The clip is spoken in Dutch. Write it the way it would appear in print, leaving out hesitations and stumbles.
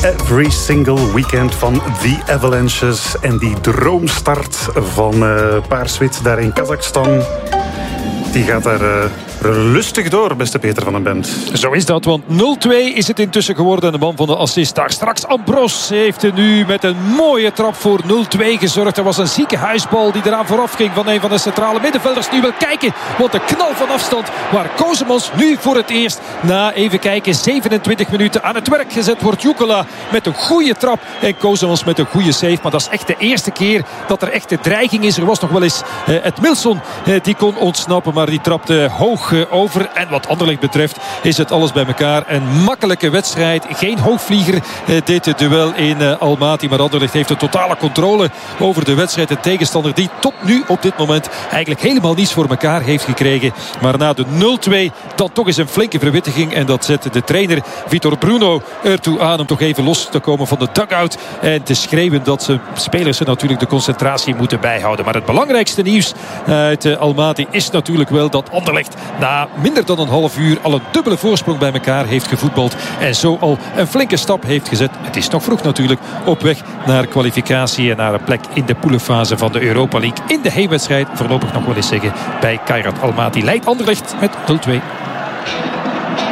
every single weekend van The Avalanches. En die droomstart van Paarswit daar in Kazachstan, die gaat daar lustig door, beste Peter van den Bent. Zo is dat, want 0-2 is het intussen geworden. En de man van de assist daar straks, Ambros, heeft er nu met een mooie trap voor 0-2 gezorgd. Er was een ziekenhuisbal die eraan vooraf ging van een van de centrale middenvelders. Nu wil kijken, want de knal van afstand waar Kozemans nu voor het eerst na, even kijken, 27 minuten aan het werk gezet wordt. Jukala met een goede trap en Kozemans met een goede save. Maar dat is echt de eerste keer dat er echt de dreiging is. Er was nog wel eens Edmilson die kon ontsnappen, maar die trapte hoog over. En wat Anderlecht betreft is het alles bij elkaar een makkelijke wedstrijd. Geen hoogvlieger dit duel in Almaty, maar Anderlecht heeft de totale controle over de wedstrijd. De tegenstander die tot nu op dit moment eigenlijk helemaal niets voor elkaar heeft gekregen. Maar na de 0-2 dan toch eens een flinke verwittiging. En dat zet de trainer Vitor Bruno ertoe aan om toch even los te komen van de dugout en te schreeuwen dat ze spelers natuurlijk de concentratie moeten bijhouden. Maar het belangrijkste nieuws uit Almaty is natuurlijk wel dat Anderlecht na minder dan een half uur al een dubbele voorsprong bij elkaar heeft gevoetbald. En zo al een flinke stap heeft gezet. Het is nog vroeg natuurlijk, op weg naar kwalificatie en naar een plek in de poelenfase van de Europa League. In de heenwedstrijd voorlopig nog wel eens zeggen bij Kairat Almaty leidt Anderlecht met 0-2.